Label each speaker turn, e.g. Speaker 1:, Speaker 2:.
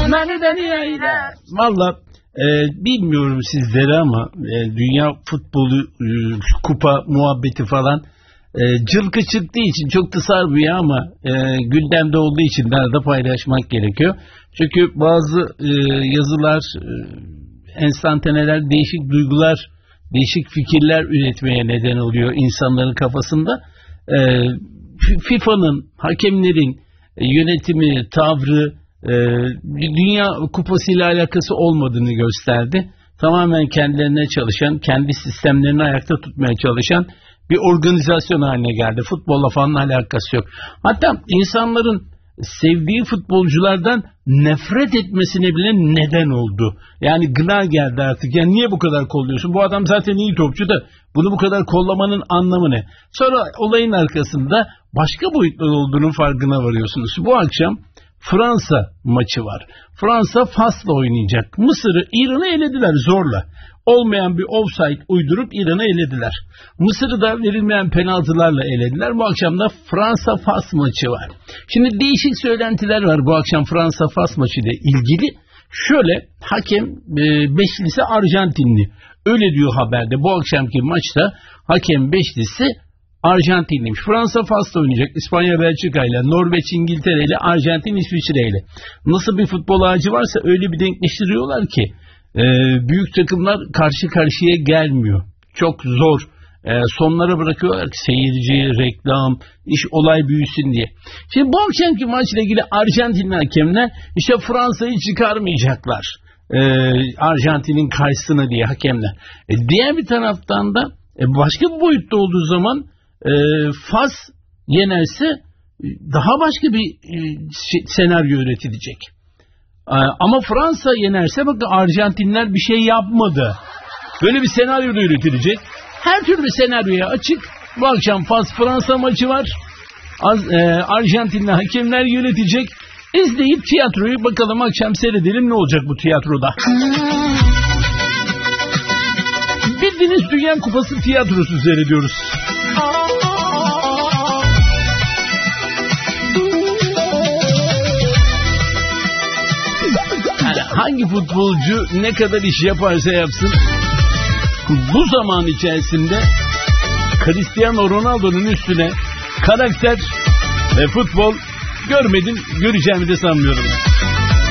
Speaker 1: Valla bilmiyorum sizleri ama dünya futbolu kupa muhabbeti falan cılkı çıktığı için çok da sarmıyor ama gündemde olduğu için de paylaşmak gerekiyor. Çünkü bazı yazılar, enstantaneler, değişik duygular, değişik fikirler üretmeye neden oluyor insanların kafasında. FIFA'nın, hakemlerin yönetimi, tavrı Dünya Kupası ile alakası olmadığını gösterdi. Tamamen kendilerine çalışan, kendi sistemlerini ayakta tutmaya çalışan bir organizasyon haline geldi. Futbolla falan alakası yok. Hatta insanların sevdiği futbolculardan nefret etmesine bile neden oldu. Yani gına geldi artık. Yani niye bu kadar kolluyorsun? Bu adam zaten iyi topçu da bunu bu kadar kollamanın anlamı ne? Sonra olayın arkasında başka boyutlar olduğunun farkına varıyorsunuz. Bu akşam Fransa maçı var. Fransa Fas'la oynayacak. Mısır'ı, İran'ı elediler zorla. Olmayan bir offside uydurup İran'ı elediler. Mısır'ı da verilmeyen penaltılarla elediler. Bu akşam da Fransa-Fas maçı var. Şimdi değişik söylentiler var bu akşam Fransa-Fas maçı ile ilgili. Şöyle, hakem beşlisi Arjantinli. Öyle diyor haberde. Bu akşamki maçta hakem beşlisi Arjantinliymiş. Fransa Fas'ta oynayacak. İspanya Belçika ile, Norveç İngiltere ile, Arjantin İsviçre ile. Nasıl bir futbol ağacı varsa öyle bir denkleştiriyorlar ki büyük takımlar karşı karşıya gelmiyor. Çok zor. Sonlara bırakıyorlar ki seyirci, reklam, iş olay büyüsün diye. Şimdi bu akşamki maçla ilgili Arjantinli hakemler işte Fransa'yı çıkarmayacaklar. Arjantin'in karşısına diye hakemler. Diğer bir taraftan da başka bir boyutta olduğu zaman Fas yenerse daha başka bir senaryo üretilecek. Ama Fransa yenerse bakın Arjantinler bir şey yapmadı. Böyle bir senaryo da üretilecek. Her türlü senaryoya açık. Bu akşam Fas-Fransa maçı var. Arjantinli hakemler yönetecek. İzleyip tiyatroyu bakalım akşam seyredelim ne olacak bu tiyatroda. Bildiğiniz Dünya Kupası tiyatrosu seyrediyoruz. Yani hangi futbolcu ne kadar iş yaparsa yapsın bu zaman içerisinde Cristiano Ronaldo'nun üstüne karakter ve futbol görmedim, göreceğimi de sanmıyorum.